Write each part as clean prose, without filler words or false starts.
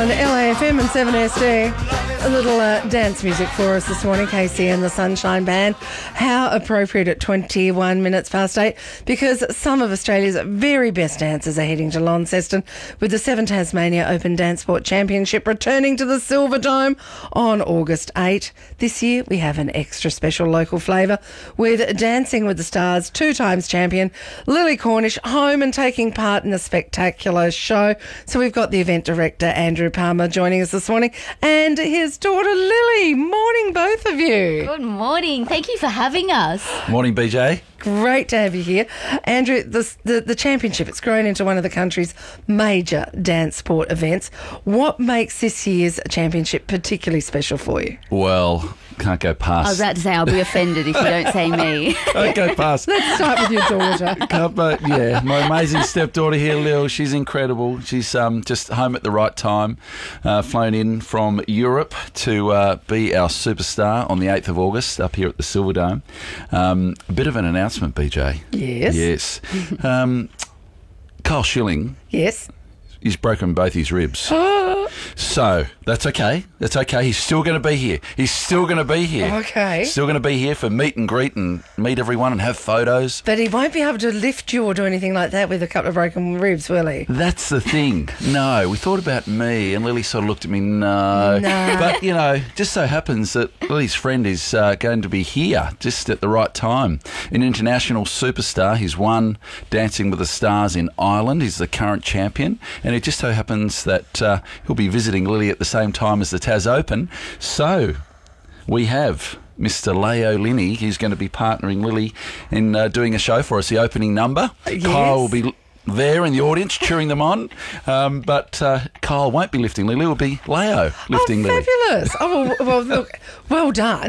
on LAFM and 7SD. A little dance music for us this morning, Casey and the Sunshine Band. How appropriate at 21 minutes past 8, because some of Australia's very best dancers are heading to Launceston with the Seven Tasmania Open Dance Sport Championship returning to the Silver Dome on August 8. This year we have an extra special local flavour with Dancing with the Stars 2-times champion Lily Cornish home and taking part in a spectacular show. So we've got the event director Andrew Palmer joining us this morning and his daughter Lily. Morning, both of you. Good morning. Thank you for having us. Morning, BJ. Great to have you here. Andrew, the championship, it's grown into one of the country's major dance sport events. What makes this year's championship particularly special for you? Well, can't go past. I was about to say I'll be offended if you don't say me. Don't go past. Let's start with your daughter. Yeah, my amazing stepdaughter here, Lil. She's incredible. She's just home at the right time, flown in from Europe to be our superstar on the 8th of August up here at the Silver Dome. A bit of an announcement, BJ. Yes. Yes. Kyle Schilling. Yes. He's broken both his ribs. So, that's okay. That's okay. He's still going to be here. He's still going to be here. Okay. Still going to be here for meet and greet and meet everyone and have photos. But he won't be able to lift you or do anything like that with a couple of broken ribs, will he? That's the thing. No, we thought about me and Lily sort of looked at me, no. But, just so happens that Lily's friend is going to be here just at the right time. An international superstar. He's won Dancing with the Stars in Ireland. He's the current champion. And it just so happens that he'll be visiting Lily at the same time as the Tas Open. So we have Mr. Leo Linney. He's going to be partnering Lily in doing a show for us, the opening number. Yes. Kyle will be there in the audience cheering them on, but Kyle won't be lifting Lily. It will be Leo lifting Lily. Fabulous. Oh, well, look, well done.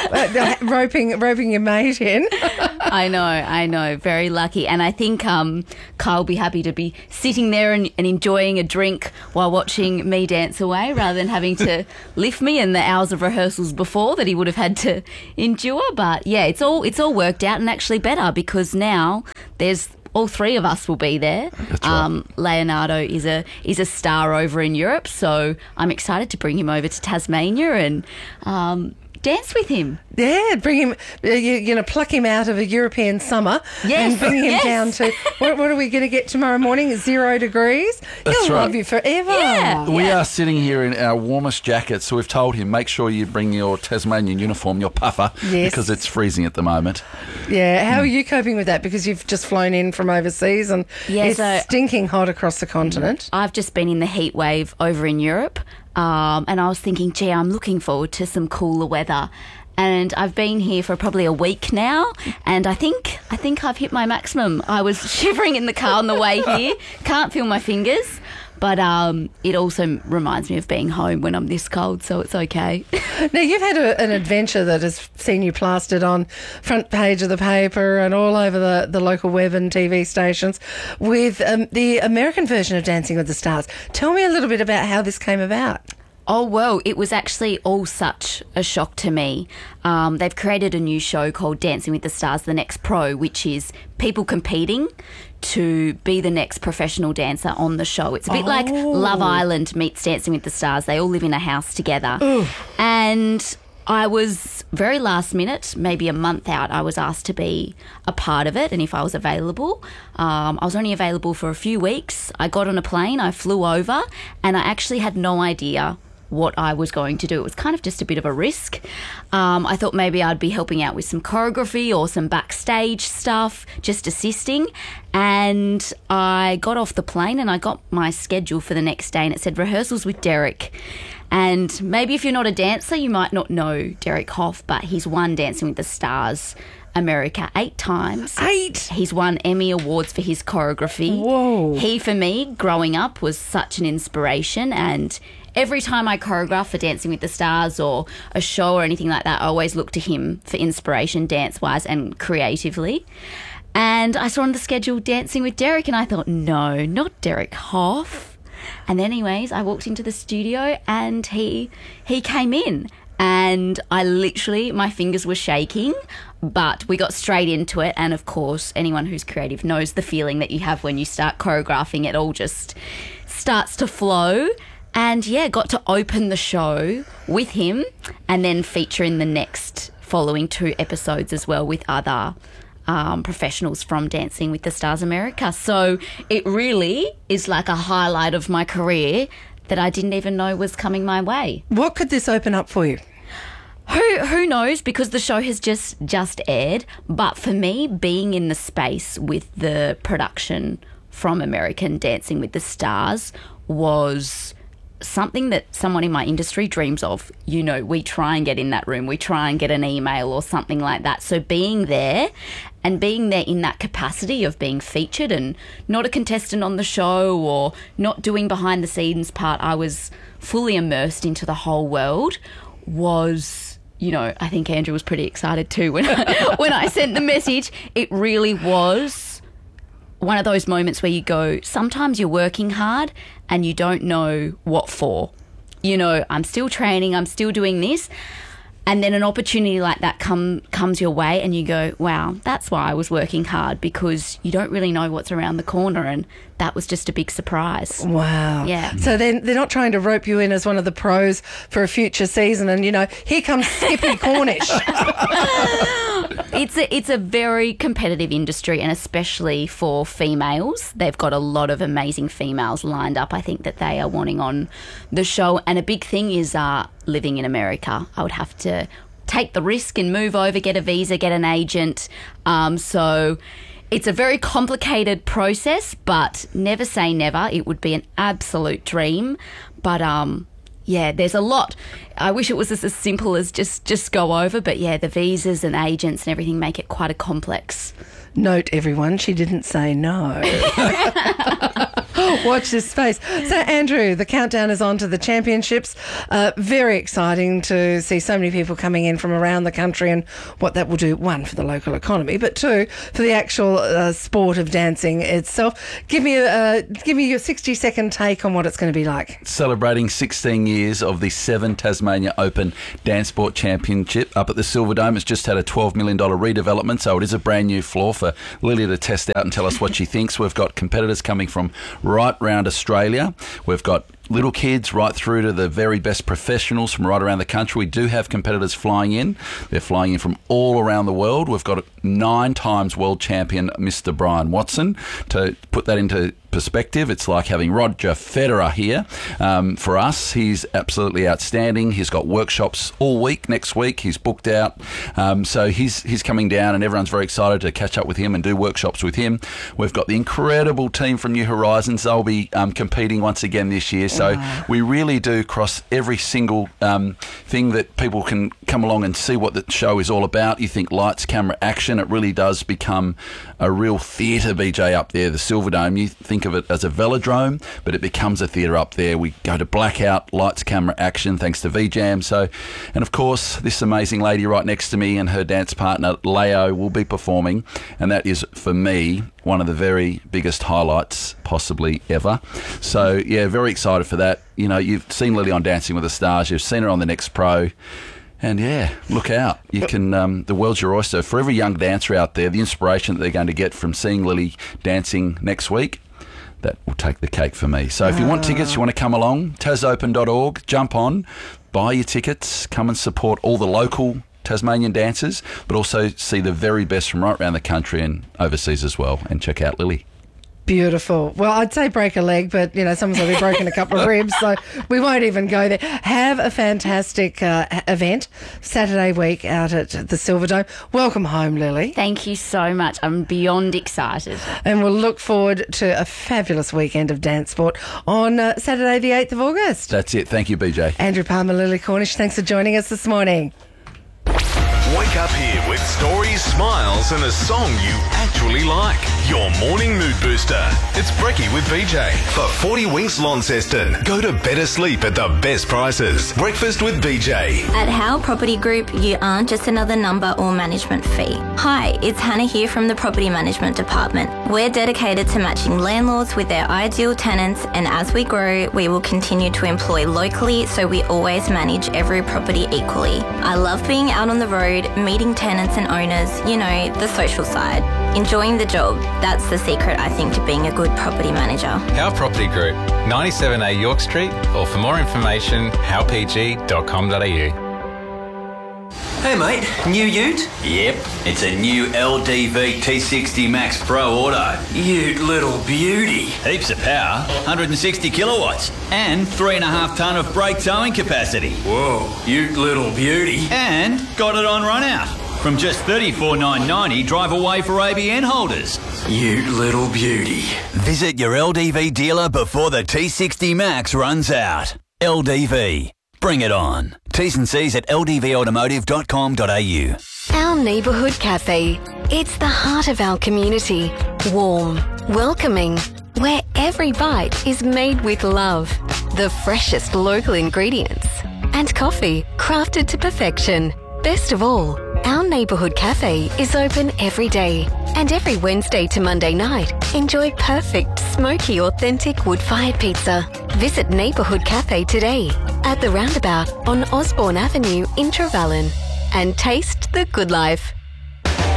roping your mate in. I know. Very lucky. And I think Kyle will be happy to be sitting there and enjoying a drink while watching me dance away rather than having to lift me in the hours of rehearsals before that he would have had to endure. But, yeah, it's all worked out and actually better because now there's all three of us will be there. That's right. Leonardo is a star over in Europe, so I'm excited to bring him over to Tasmania and dance with him. Yeah, bring him, you're going to pluck him out of a European summer and bring him down to, what are we going to get tomorrow morning? 0 degrees? That's He'll right. love you forever. Yeah. We are sitting here in our warmest jackets, so we've told him, make sure you bring your Tasmanian uniform, your puffer, because it's freezing at the moment. Yeah, how are you coping with that? Because you've just flown in from overseas and it's so stinking hot across the continent. I've just been in the heat wave over in Europe, and I was thinking, gee, I'm looking forward to some cooler weather. And I've been here for probably a week now, and I think I've hit my maximum. I was shivering in the car on the way here, can't feel my fingers, but it also reminds me of being home when I'm this cold, so it's okay. Now, you've had an adventure that has seen you plastered on front page of the paper and all over the local web and TV stations with the American version of Dancing with the Stars. Tell me a little bit about how this came about. Oh, well, it was actually all such a shock to me. They've created a new show called Dancing with the Stars, The Next Pro, which is people competing to be the next professional dancer on the show. It's a bit like Love Island meets Dancing with the Stars. They all live in a house together. And I was very last minute, maybe a month out, I was asked to be a part of it and if I was available. I was only available for a few weeks. I got on a plane, I flew over, and I actually had no idea what I was going to do. It was kind of just a bit of a risk. I thought maybe I'd be helping out with some choreography or some backstage stuff, just assisting. And I got off the plane and I got my schedule for the next day and it said rehearsals with Derek. And maybe if you're not a dancer, you might not know Derek Hoff, but he's won Dancing with the Stars America 8 times. 8? He's won Emmy Awards for his choreography. Whoa. He, for me, growing up, was such an inspiration, and every time I choreograph for Dancing with the Stars or a show or anything like that, I always look to him for inspiration dance-wise and creatively. And I saw on the schedule Dancing with Derek and I thought, no, not Derek Hoff. And then anyways, I walked into the studio and he came in and I literally, my fingers were shaking, but we got straight into it. And of course, anyone who's creative knows the feeling that you have when you start choreographing. It all just starts to flow. And yeah, got to open the show with him and then feature in the next following 2 episodes as well with other professionals from Dancing with the Stars America. So it really is like a highlight of my career that I didn't even know was coming my way. What could this open up for you? Who knows, because the show has just aired. But for me, being in the space with the production from American Dancing with the Stars was something that someone in my industry dreams of. You know, we try and get in that room, we try and get an email or something like that. So being there in that capacity of being featured and not a contestant on the show or not doing behind the scenes part, I was fully immersed into the whole world was, you know, I think Andrew was pretty excited too when I sent the message. It really was one of those moments where you go, sometimes you're working hard and you don't know what for. You know, I'm still training, I'm still doing this. And then an opportunity like that comes your way and you go, wow, that's why I was working hard, because you don't really know what's around the corner, and that was just a big surprise. Wow. Yeah. So they're not trying to rope you in as one of the pros for a future season and, you know, here comes Skippy Cornish. It's a very competitive industry, and especially for females. They've got a lot of amazing females lined up, I think, that they are wanting on the show. And a big thing is living in America. I would have to take the risk and move over, get a visa, get an agent. So it's a very complicated process, but never say never. It would be an absolute dream. But yeah, there's a lot. I wish it was as simple as just go over, but yeah, the visas and agents and everything make it quite a complex. Note, everyone, she didn't say no. Watch this space. So, Andrew, the countdown is on to the championships. Very exciting to see so many people coming in from around the country and what that will do, 1, for the local economy, but 2, for the actual sport of dancing itself. Give me your 60-second take on what it's going to be like. Celebrating 16 years of the 7 Tasmania Open Dance Sport Championship up at the Silverdome. It's just had a $12 million redevelopment, so it is a brand new floor for Lily to test out and tell us what she thinks. We've got competitors coming from right round Australia. We've got little kids right through to the very best professionals from right around the country. We do have competitors flying in. They're flying in from all around the world. We've got 9 times world champion Mr. Brian Watson. To put that into perspective, it's like having Roger Federer here. For us, he's absolutely outstanding. He's got workshops all week. Next week, he's booked out. So he's coming down, and everyone's very excited to catch up with him and do workshops with him. We've got the incredible team from New Horizons. They'll be competing once again this year. So we really do cross every single thing that people can come along and see what the show is all about. You think lights, camera, action. It really does become a real theatre, BJ, up there. The Silverdome, you think of it as a velodrome, but it becomes a theatre up there. We go to blackout, lights, camera, action, thanks to VJam. So, and of course, this amazing lady right next to me and her dance partner, Leo, will be performing. And that is, for me, one of the very biggest highlights possibly ever. So, yeah, very excited for that. You know, you've seen Lily on Dancing with the Stars. You've seen her on The Next Pro. And yeah, look out. You can, the world's your oyster. For every young dancer out there, the inspiration that they're going to get from seeing Lily dancing next week, that will take the cake for me. So if you want tickets, you want to come along, tasopen.org, jump on, buy your tickets, come and support all the local Tasmanian dancers, but also see the very best from right around the country and overseas as well, and check out Lily. Beautiful. Well, I'd say break a leg, but, you know, someone's already broken a couple of ribs, so we won't even go there. Have a fantastic event Saturday week out at the Silverdome. Welcome home, Lily. Thank you so much. I'm beyond excited. And we'll look forward to a fabulous weekend of dance sport on Saturday the 8th of August. That's it. Thank you, BJ. Andrew Palmer, Lily Cornish, thanks for joining us this morning. Wake up here with stories, smiles, and a song you actually like. Your morning mood booster. It's Brekkie with BJ. For 40 Winks Launceston, go to better sleep at the best prices. Breakfast with BJ. At Howe Property Group, you aren't just another number or management fee. Hi, it's Hannah here from the Property Management Department. We're dedicated to matching landlords with their ideal tenants, and as we grow, we will continue to employ locally so we always manage every property equally. I love being out on the road, meeting tenants and owners, you know, the social side. enjoying the job. That's the secret, I think, to being a good property manager. Our Property Group, 97A York Street, or for more information, howpg.com.au. Hey mate, new ute? Yep, it's a new LDV T60 Max Pro Auto. You little beauty. Heaps of power, 160 kilowatts, and 3.5 tonne of brake towing capacity. Whoa, you little beauty. And got it on run out. From just $34,990 drive away for ABN holders. You little beauty. Visit your LDV dealer before the T60 Max runs out. LDV. Bring it on. T's and C's at ldvautomotive.com.au. Our neighbourhood cafe. It's the heart of our community. Warm, welcoming, where every bite is made with love. The freshest local ingredients. And coffee crafted to perfection. Best of all, our neighbourhood cafe is open every day. And every Wednesday to Monday night, enjoy perfect, smoky, authentic wood-fired pizza. Visit Neighbourhood Cafe today at the roundabout on Osborne Avenue in Trevellyn and taste the good life.